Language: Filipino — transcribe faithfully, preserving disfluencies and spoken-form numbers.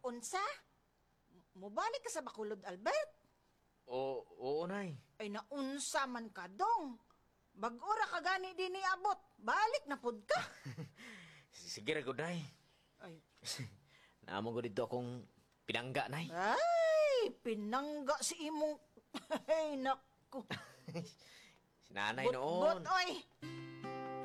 Unsa? Mubalik ka sa Bacolod, Albert? O, oo, nay. Ay naunsa man ka, dong. Bag-ora ka gani din ni abot. Balik na pud ka. Sige ra gud, nay. Ay, Naamon ko dito akong pinangga, nay. ay, pinangga si imong... Ay, naku. Si nanay But, noon. oy.